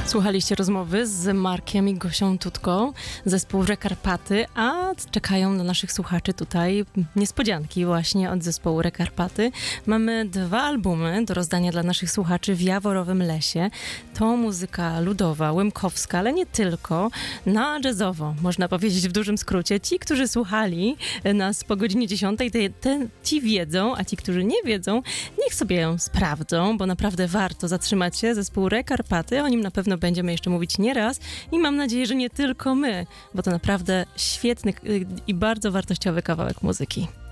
Słuchaliście rozmowy z Markiem i Gosią Tutką, zespół Rekarpaty, a czekają na naszych słuchaczy tutaj niespodzianki właśnie od zespołu Rekarpaty. Mamy 2 albumy do rozdania dla naszych słuchaczy w Jaworowym Lesie. To muzyka ludowa, łemkowska, ale nie tylko, na jazzowo, można powiedzieć w dużym skrócie. Ci, którzy słuchali nas po godzinie 10, ci wiedzą, a ci, którzy nie wiedzą, niech sobie ją sprawdzą, bo naprawdę warto zatrzymać się. Zespół Rekarpaty, o nim na pewno będziemy jeszcze mówić nieraz i mam nadzieję, że nie tylko my, bo to naprawdę świetny i bardzo wartościowy kawałek muzyki.